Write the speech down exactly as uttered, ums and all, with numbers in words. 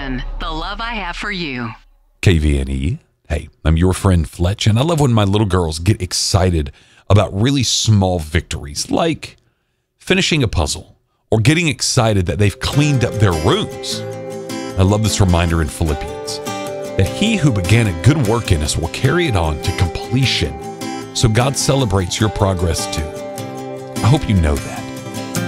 N, the love I have for you. K V N E. Hey, I'm your friend Fletch, and I love when my little girls get excited about really small victories, like finishing a puzzle or getting excited that they've cleaned up their rooms. I love this reminder in Philippians that he who began a good work in us will carry it on to completion. So God celebrates your progress too. I hope you know that.